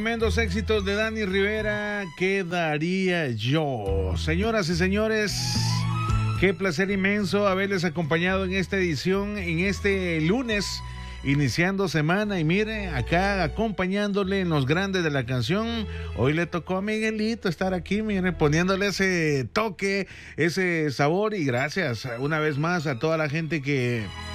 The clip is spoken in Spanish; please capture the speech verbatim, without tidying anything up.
Tremendos éxitos de Dani Rivera, ¿qué daría yo? Señoras y señores, qué placer inmenso haberles acompañado en esta edición, en este lunes, iniciando semana. Y mire, acá acompañándole en los grandes de la canción. Hoy le tocó a Miguelito estar aquí, mire, poniéndole ese toque, ese sabor. Y gracias una vez más a toda la gente que